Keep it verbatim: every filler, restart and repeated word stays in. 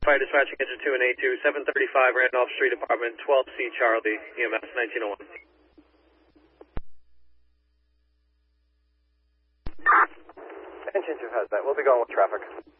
Fire dispatching engine two and A two, seven thirty-five Randolph Street, apartment twelve C Charlie, E M S nineteen oh one. Engine two has that. We'll be going with traffic.